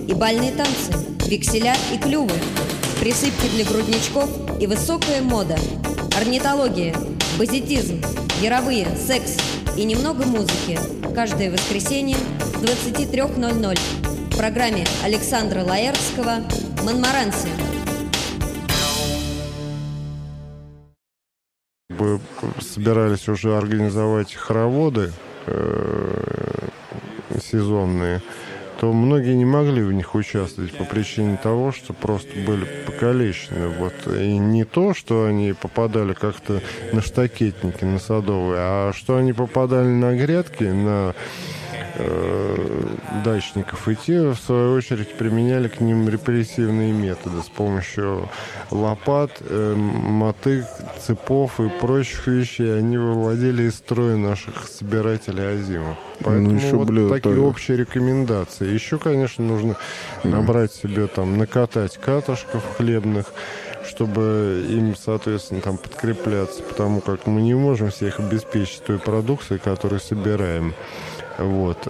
и бальные танцы, векселя и клювы, присыпки для грудничков и высокая мода, орнитология, базитизм, яровые, секс и немного музыки. Каждое воскресенье с 23:00 в программе Александра Лаэртского «Монмаранси». Мы собирались уже организовать хороводы сезонные, то многие не могли в них участвовать по причине того, что просто были покалечены. Вот. И не то, что они попадали как-то на штакетники, на садовые, а что они попадали на грядки, на дачников, и те, в свою очередь, применяли к ним репрессивные методы с помощью лопат, мотыг, цепов и прочих вещей. Они выводили из строя наших собирателей озимых. Поэтому еще вот такие общие рекомендации. Еще, конечно, нужно набрать себе, там, накатать катышков хлебных, чтобы им, соответственно, там подкрепляться, потому как мы не можем всех обеспечить той продукцией, которую собираем. Вот.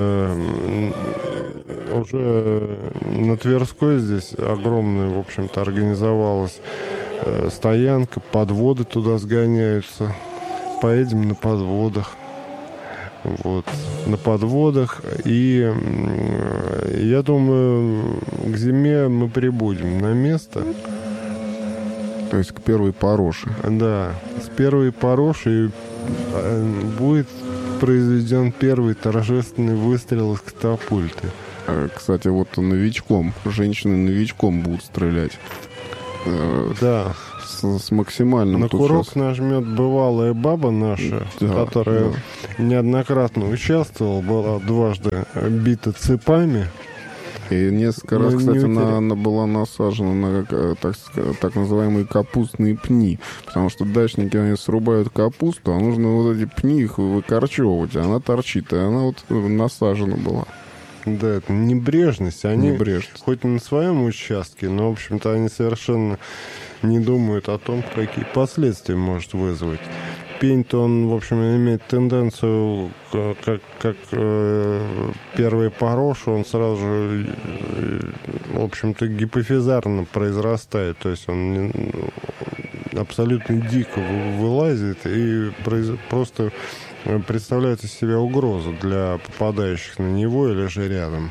Уже на Тверской здесь огромная, в общем-то, организовалась стоянка, подводы туда сгоняются. Поедем на подводах. Вот. На подводах. И я думаю, к зиме мы прибудем на место. То есть к первой пороши. Да. С первой пороши будет произведен первый торжественный выстрел из катапульты. Кстати, вот новичком, женщины новичком будут стрелять. Да. С максимальным. На курок сейчас нажмет бывалая баба наша, которая неоднократно участвовала, была дважды бита цепами. И несколько раз, кстати, она была насажена на так называемые капустные пни. Потому что дачники, они срубают капусту, а нужно вот эти пни их выкорчевывать. Она торчит, и она вот насажена была. Да, это небрежность. Они хоть и на своем участке, но, в общем-то, они совершенно не думают о том, какие последствия может вызвать. Пень-то он, в общем, имеет тенденцию, как первый порош, он сразу же, в общем-то, гипофизарно произрастает. То есть он абсолютно дико вылазит и просто представляет из себя угрозу для попадающих на него или же рядом.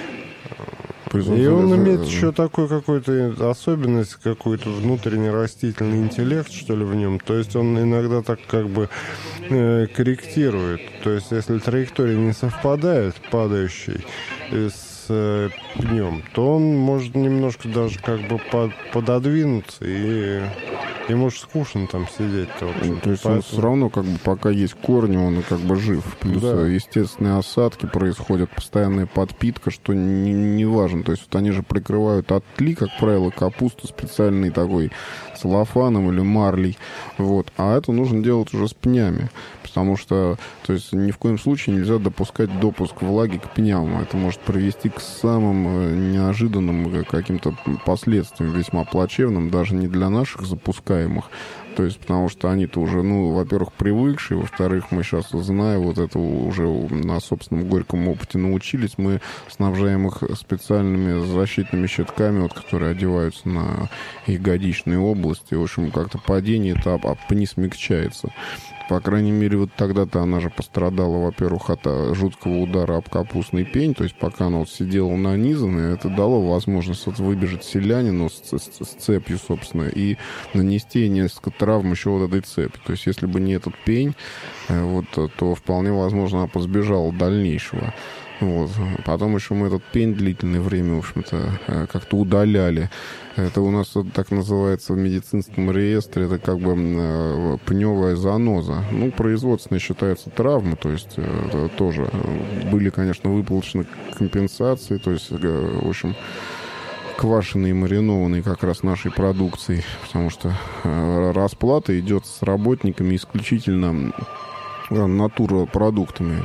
И он имеет еще такой какой-то особенность, какой-то внутренний растительный интеллект, что ли, в нем. То есть он иногда так как бы корректирует. То есть если траектория не совпадает, падающей с пнем, то он может немножко даже как бы пододвинуться, и ему же скучно там сидеть. То есть он все равно, как бы, пока есть корни, он как бы жив. Плюс естественные осадки происходят, постоянная подпитка, что не важно. То есть вот они же прикрывают от тли, как правило, капусту специальной такой целлофаном или марлей. Вот. А это нужно делать уже с пнями. Потому что, то есть, ни в коем случае нельзя допускать допуск влаги к пням. Это может привести к самым неожиданным каким-то последствиям, весьма плачевным, даже не для наших запускаемых. То есть, потому что они-то уже, во-первых, привыкшие, во-вторых, мы сейчас, зная вот это, уже на собственном горьком опыте научились, мы снабжаем их специальными защитными щитками, вот, которые одеваются на ягодичные области. В общем, как-то падение об пни смягчается. По крайней мере, вот тогда-то она же пострадала, во-первых, от жуткого удара об капустный пень. То есть пока она вот сидела нанизанная, это дало возможность вот выбежать селянину с цепью, собственно, и нанести несколько травм еще вот этой цепи. То есть если бы не этот пень, вот, то вполне возможно она позбежала дальнейшего. Вот. Потом еще мы этот пень длительное время, в общем-то, как-то удаляли. Это у нас так называется в медицинском реестре, это как бы пневая заноза. Производственной считаются травмы, то есть тоже были, конечно, выплачены компенсации, то есть, в общем, квашеные, маринованные как раз нашей продукцией, потому что расплата идет с работниками исключительно натуропродуктами.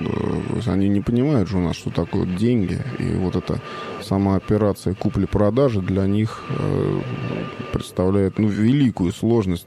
Они не понимают же у нас, что такое деньги. И вот эта сама операция купли-продажи для них представляет великую сложность.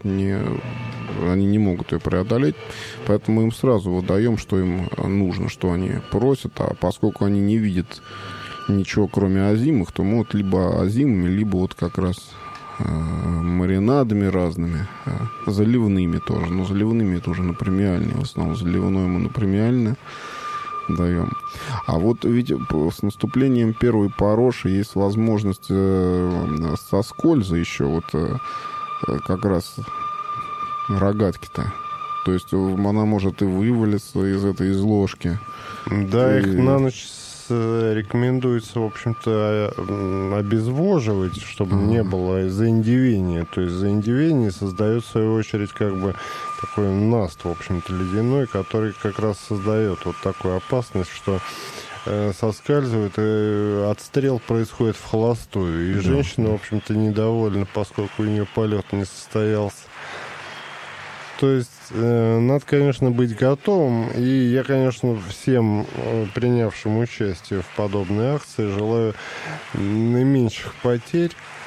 Они не могут ее преодолеть. Поэтому мы им сразу выдаем, что им нужно, что они просят. А поскольку они не видят ничего кроме озимых, то могут либо озимыми, либо вот как раз маринадами разными, заливными тоже. Но заливными это уже на премиальные. В основном заливное мы на премиальное даем. А вот ведь с наступлением первой пороши есть возможность со скольза еще вот как раз рогатки-то. То есть она может и вывалиться из ложки. Да, их на ночь рекомендуется, в общем-то, обезвоживать, чтобы не было заиндивения. То есть заиндивение создает, в свою очередь, как бы такой наст, в общем-то, ледяной, который как раз создает вот такую опасность, что соскальзывает, и отстрел происходит в холостую. И женщина, в общем-то, недовольна, поскольку у нее полет не состоялся. То есть надо, конечно, быть готовым. И я, конечно, всем принявшим участие в подобной акции желаю наименьших потерь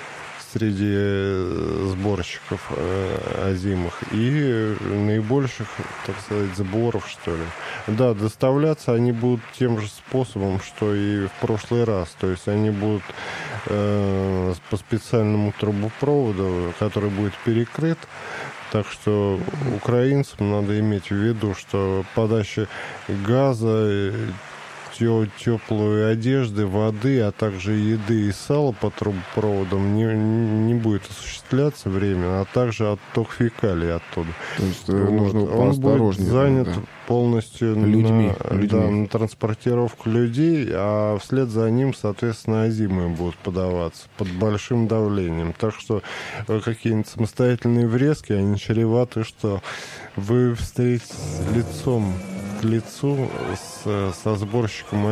среди сборщиков озимых и наибольших, так сказать, сборов, что ли. Да, доставляться они будут тем же способом, что и в прошлый раз. То есть они будут по специальному трубопроводу, который будет перекрыт. Так что украинцам надо иметь в виду, что подача газа, теплой одежды, воды, а также еды и сала по трубопроводам не будет осуществляться временно, а также отток фекалий оттуда. То есть нужно Он будет занят полностью людьми. Да, на транспортировку людей, а вслед за ним, соответственно, озимые будут подаваться под большим давлением. Так что какие-нибудь самостоятельные врезки, они чреваты, что вы встретитесь лицом к лицу со сборщиком